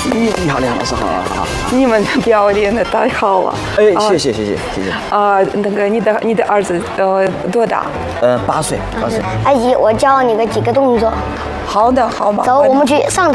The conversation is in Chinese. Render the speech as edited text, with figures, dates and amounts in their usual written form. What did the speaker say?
你好，老师好，好。 你们表演的太好了。 哎，谢谢。 那个你的儿子多大 8岁。 阿姨，我教你几个动作。 好的，好吧。 走，我们去上台。